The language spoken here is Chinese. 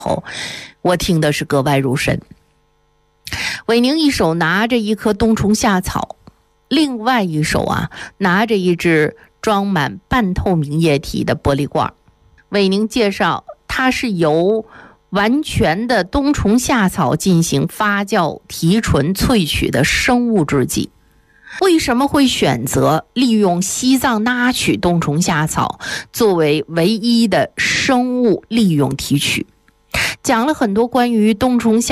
我听的是格外入神。伟宁一手拿着一颗冬虫夏草，另外一手拿着一只装满半透明液体的玻璃罐。伟宁介绍，它是由完全的冬虫夏草进行发酵、提纯、萃取的生物制剂。为什么会选择利用西藏那曲冬虫夏草作为唯一的生物利用提取？讲了很多关于冬虫夏